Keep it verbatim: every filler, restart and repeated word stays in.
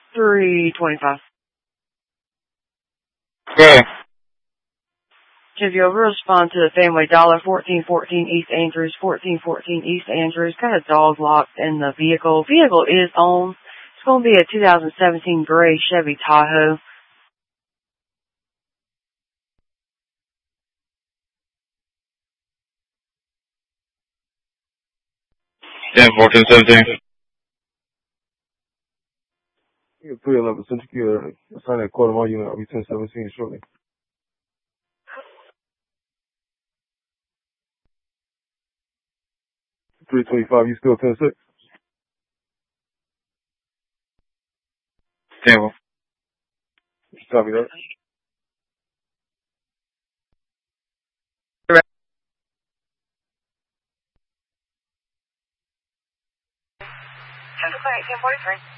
three twenty-five. Okay. If you'll respond to the family dollar fourteen fourteen East Andrews, fourteen fourteen East Andrews, got a dog locked in the vehicle. Vehicle is on. It's going to be a two thousand seventeen gray Chevy Tahoe. ten fourteen seventeen. Yeah, three eleven Central Gear. Assign that quarter mile unit. I'll be ten seventeen shortly. three twenty-five, you still ten six? Table. Copy that. ten forty-three.